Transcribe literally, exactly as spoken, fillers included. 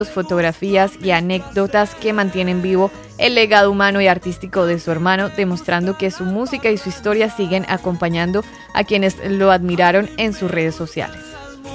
fotografías y anécdotas que mantienen vivo el legado humano y artístico de su hermano, demostrando que su música y su historia siguen acompañando a quienes lo admiraron en sus redes sociales.